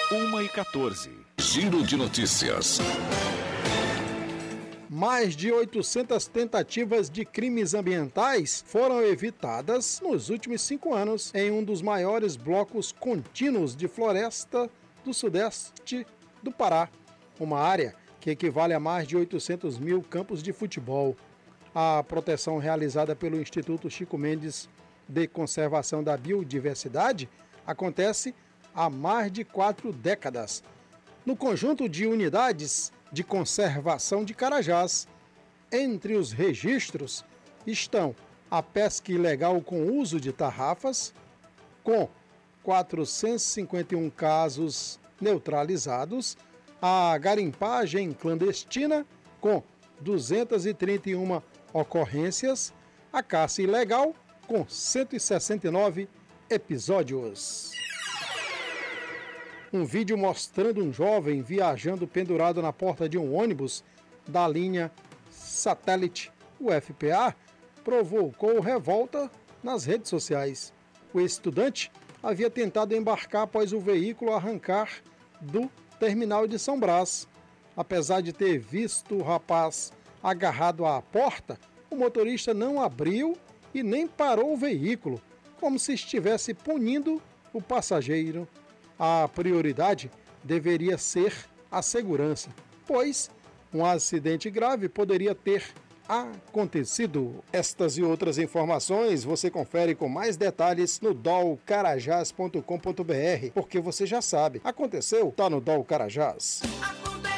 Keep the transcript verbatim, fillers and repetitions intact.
uma e quatorze. Giro de notícias. Mais de oitocentas tentativas de crimes ambientais foram evitadas nos últimos cinco anos em um dos maiores blocos contínuos de floresta do sudeste do Pará, uma área que equivale a mais de oitocentos mil campos de futebol. A proteção realizada pelo Instituto Chico Mendes de Conservação da Biodiversidade acontece há mais de quatro décadas. No conjunto de unidades de conservação de Carajás, entre os registros estão a pesca ilegal com uso de tarrafas, com quatrocentos e cinquenta e um casos neutralizados, a garimpagem clandestina, com duzentas e trinta e uma ocorrências, a caça ilegal, com cento e sessenta e nove episódios. Um vídeo mostrando um jovem viajando pendurado na porta de um ônibus da linha Satélite U F P A provocou revolta nas redes sociais. O estudante havia tentado embarcar após o veículo arrancar do terminal de São Brás. Apesar de ter visto o rapaz agarrado à porta, o motorista não abriu e nem parou o veículo, como se estivesse punindo o passageiro. A prioridade deveria ser a segurança, pois um acidente grave poderia ter acontecido. Estas e outras informações você confere com mais detalhes no dol carajás ponto com ponto br, porque você já sabe, aconteceu, tá no Dol Carajás.